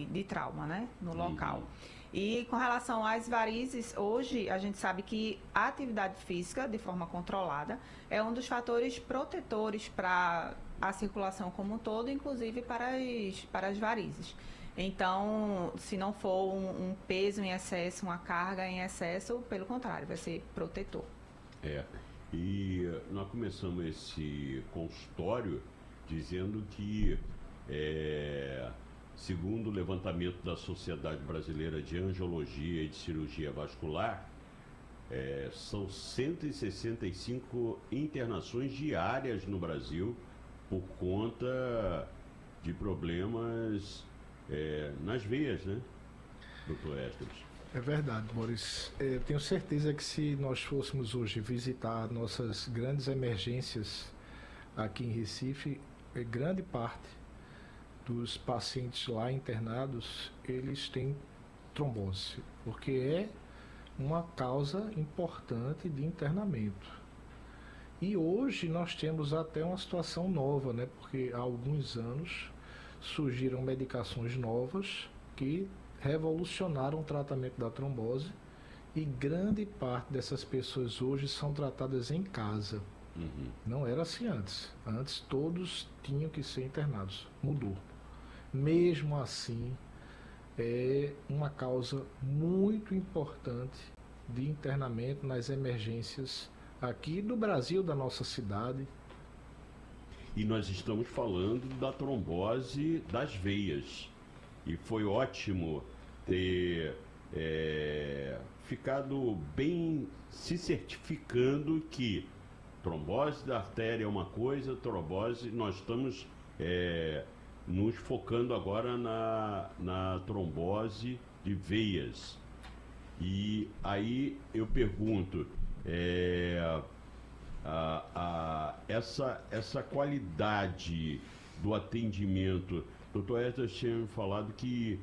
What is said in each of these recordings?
de trauma, né, no local. E com relação às varizes, hoje a gente sabe que a atividade física, de forma controlada, é um dos fatores protetores para a circulação como um todo, inclusive para as varizes. Então, se não for um peso em excesso, uma carga em excesso, pelo contrário, vai ser protetor. E nós começamos esse consultório dizendo que, segundo o levantamento da Sociedade Brasileira de Angiologia e de Cirurgia Vascular, são 165 internações diárias no Brasil por conta de problemas nas veias, né, doutor Esdras? É verdade, Boris. Eu tenho certeza que se nós fôssemos hoje visitar nossas grandes emergências aqui em Recife, grande parte dos pacientes lá internados, eles têm trombose, porque é uma causa importante de internamento. E hoje nós temos até uma situação nova, né? Porque há alguns anos surgiram medicações novas que revolucionaram o tratamento da trombose e grande parte dessas pessoas hoje são tratadas em casa. Não era assim antes. Antes todos tinham que ser internados. Mudou. Mesmo assim, é uma causa muito importante de internamento nas emergências aqui do Brasil, da nossa cidade. E nós estamos falando da trombose das veias. E foi ótimo ter ficado bem se certificando que trombose da artéria é uma coisa, trombose, nós estamos nos focando agora na trombose de veias. E aí eu pergunto, essa qualidade do atendimento, doutor Esdras tinha me falado que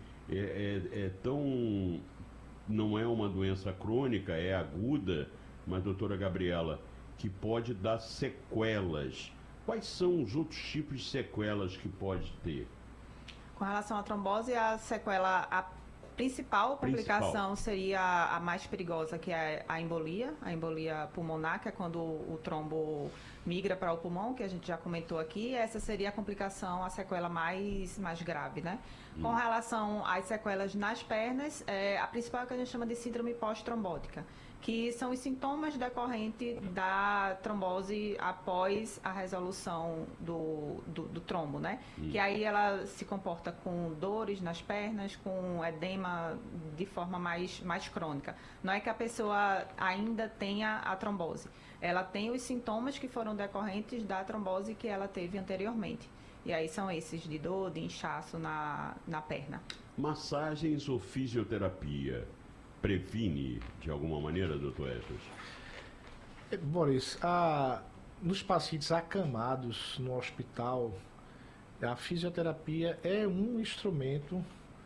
não é uma doença crônica, é aguda, mas doutora Gabriela, que pode dar sequelas. Quais são os outros tipos de sequelas que pode ter? Com relação à trombose, a sequela, a principal complicação seria a mais perigosa, que é a embolia pulmonar, que é quando o trombo migra para o pulmão, que a gente já comentou aqui. Essa seria a complicação, a sequela mais grave, né? Com relação às sequelas nas pernas, a principal é o que a gente chama de síndrome pós-trombótica, que são os sintomas decorrentes da trombose após a resolução do trombo, né? Que aí ela se comporta com dores nas pernas, com edema de forma mais crônica. Não é que a pessoa ainda tenha a trombose. Ela tem os sintomas que foram decorrentes da trombose que ela teve anteriormente. E aí são esses de dor, de inchaço na perna. Massagens ou fisioterapia previne de alguma maneira, doutor Esdras? Boris, nos pacientes acamados no hospital, a fisioterapia é um instrumento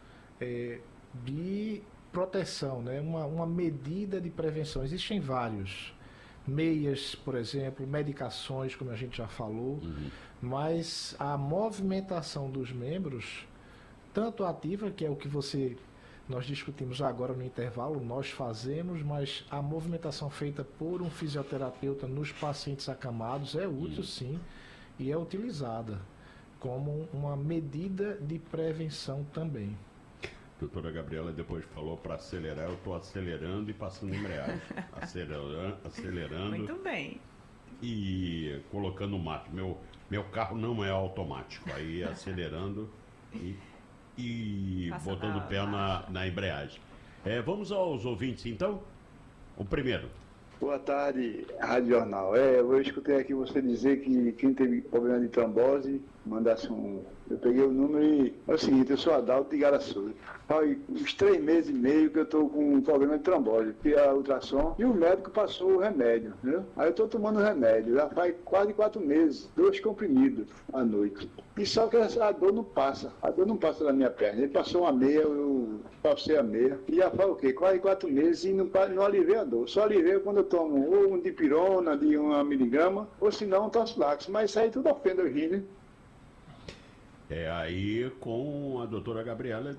de proteção, né? Uma medida de prevenção. Existem vários. Meias, por exemplo, medicações, como a gente já falou, mas a movimentação dos membros, tanto ativa, que é o que nós discutimos agora no intervalo, nós fazemos, mas a movimentação feita por um fisioterapeuta nos pacientes acamados é útil, sim, e é utilizada como uma medida de prevenção também. Doutora Gabriela depois falou para acelerar, eu estou acelerando e passando embreagem. acelerando. Muito bem. E colocando o mato. Meu carro não é automático. Aí acelerando e botando o pé na embreagem. Vamos aos ouvintes então? O primeiro. Boa tarde, Rádio Jornal. Eu escutei aqui você dizer que quem teve problema de trombose, mandasse um... Eu peguei o número e... É o seguinte, eu sou Adalto de Igaraçu. Faz uns 3 meses e meio que eu estou com um problema de trombose. Fui a ultrassom e o médico passou o remédio, entendeu? Aí eu estou tomando remédio, já faz quase 4 meses, 2 comprimidos à noite. E só que a dor não passa. A dor não passa da minha perna. Ele passou uma meia, eu passei a meia. E já faz o quê? Quase 4 meses e não alivei a dor. Só alivei quando eu tomo ou um dipirona de 1 miligrama, ou se não um Tosflax. Mas isso aí tudo ofende o rim, né? Aí com a doutora Gabriela